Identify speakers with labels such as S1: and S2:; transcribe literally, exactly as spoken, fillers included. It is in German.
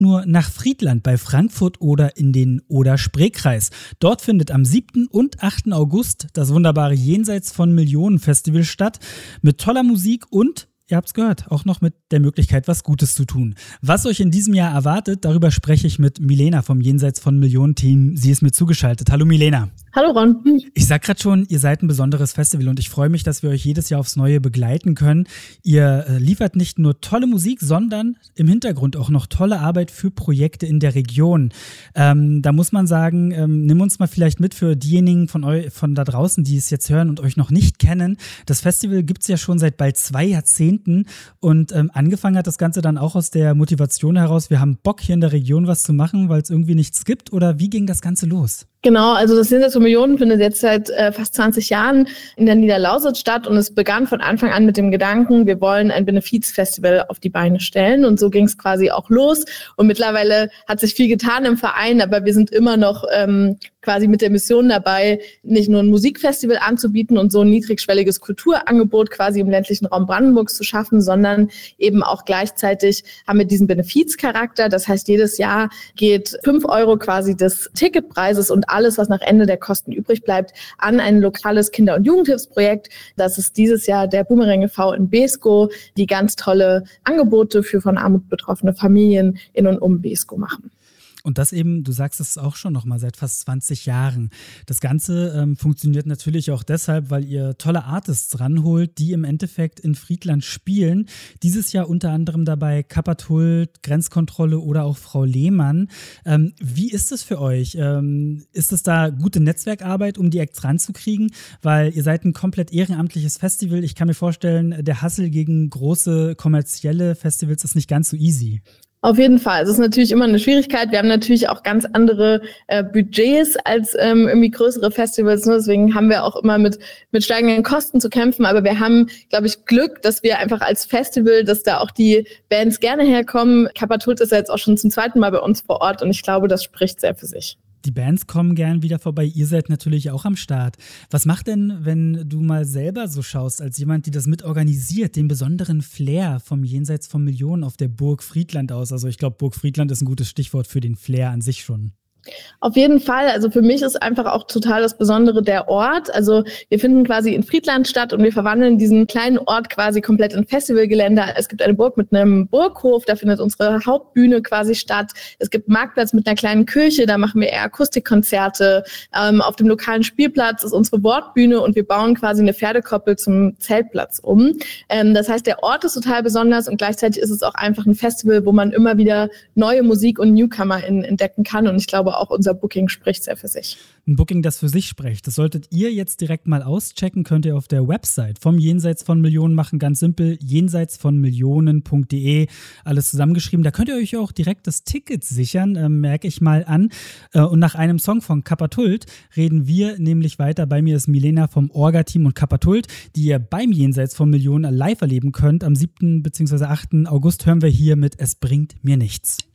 S1: nur nach Friedland bei Frankfurt oder in den Oder-Spree-Kreis. Dort findet am siebten und achten August das wunderbare Jenseits von Millionen Festival statt mit toller Musik und, ihr habt's gehört, auch noch mit der Möglichkeit, was Gutes zu tun. Was euch in diesem Jahr erwartet, darüber spreche ich mit Milena vom Jenseits von Millionen Team. Sie ist mir zugeschaltet. Hallo Milena.
S2: Hallo Ron.
S1: Ich sag gerade schon, ihr seid ein besonderes Festival und ich freue mich, dass wir euch jedes Jahr aufs Neue begleiten können. Ihr äh, liefert nicht nur tolle Musik, sondern im Hintergrund auch noch tolle Arbeit für Projekte in der Region. Ähm, da muss man sagen, ähm, nimm uns mal vielleicht mit für diejenigen von euch, von da draußen, die es jetzt hören und euch noch nicht kennen. Das Festival gibt's ja schon seit bald zwei Jahrzehnten und ähm, angefangen hat das Ganze dann auch aus der Motivation heraus, wir haben Bock hier in der Region was zu machen, weil es irgendwie nichts gibt, oder wie ging das Ganze los?
S2: Genau, also das Jenseits von Millionen findet jetzt seit äh, fast zwanzig Jahren in der Niederlausitz statt und es begann von Anfang an mit dem Gedanken, wir wollen ein Benefizfestival auf die Beine stellen und so ging es quasi auch los und mittlerweile hat sich viel getan im Verein, aber wir sind immer noch ähm, quasi mit der Mission dabei, nicht nur ein Musikfestival anzubieten und so ein niedrigschwelliges Kulturangebot quasi im ländlichen Raum Brandenburgs zu schaffen, sondern eben auch gleichzeitig haben wir diesen Benefizcharakter. Das heißt, jedes Jahr geht fünf Euro quasi des Ticketpreises und alles, was nach Ende der Kosten übrig bleibt, an ein lokales Kinder- und Jugendhilfsprojekt. Das ist dieses Jahr der Boomerang e V in Beeskow, die ganz tolle Angebote für von Armut betroffene Familien in und um Beeskow machen.
S1: Und das eben, du sagst es auch schon nochmal, seit fast zwanzig Jahren. Das Ganze ähm, funktioniert natürlich auch deshalb, weil ihr tolle Artists ranholt, die im Endeffekt in Friedland spielen. Dieses Jahr unter anderem dabei Kappert-Hult, Grenzkontrolle oder auch Frau Lehmann. Ähm, wie ist es für euch? Ähm, ist es da gute Netzwerkarbeit, um die Acts ranzukriegen? Weil ihr seid ein komplett ehrenamtliches Festival. Ich kann mir vorstellen, der Hassel gegen große kommerzielle Festivals ist nicht ganz so easy.
S2: Auf jeden Fall. Es ist natürlich immer eine Schwierigkeit. Wir haben natürlich auch ganz andere äh, Budgets als ähm, irgendwie größere Festivals. Ne? Deswegen haben wir auch immer mit mit steigenden Kosten zu kämpfen. Aber wir haben, glaube ich, Glück, dass wir einfach als Festival, dass da auch die Bands gerne herkommen. Kappert-Hult ist ja jetzt auch schon zum zweiten Mal bei uns vor Ort und ich glaube, das spricht sehr für sich.
S1: Die Bands kommen gern wieder vorbei, ihr seid natürlich auch am Start. Was macht denn, wenn du mal selber so schaust, als jemand, die das mitorganisiert, den besonderen Flair vom Jenseits von Millionen auf der Burg Friedland aus? Also ich glaube, Burg Friedland ist ein gutes Stichwort für den Flair an sich schon.
S2: Auf jeden Fall. Also für mich ist einfach auch total das Besondere der Ort. Also wir finden quasi in Friedland statt und wir verwandeln diesen kleinen Ort quasi komplett in Festivalgelände. Es gibt eine Burg mit einem Burghof, da findet unsere Hauptbühne quasi statt. Es gibt einen Marktplatz mit einer kleinen Kirche, da machen wir eher Akustikkonzerte. Ähm, auf dem lokalen Spielplatz ist unsere Wortbühne und wir bauen quasi eine Pferdekoppel zum Zeltplatz um. Ähm, das heißt, der Ort ist total besonders und gleichzeitig ist es auch einfach ein Festival, wo man immer wieder neue Musik und Newcomer in, entdecken kann und ich glaube, auch unser Booking spricht sehr für sich.
S1: Ein Booking, das für sich spricht. Das solltet ihr jetzt direkt mal auschecken, könnt ihr auf der Website vom Jenseits von Millionen machen. Ganz simpel, jenseits von millionen punkt de, alles zusammengeschrieben. Da könnt ihr euch auch direkt das Ticket sichern, äh, merke ich mal an. Äh, und nach einem Song von Kappert-Hult reden wir nämlich weiter. Bei mir ist Milena vom Orga-Team und Kappert-Hult, die ihr beim Jenseits von Millionen live erleben könnt. Am siebten bzw. achten August hören wir hier mit Es bringt mir nichts.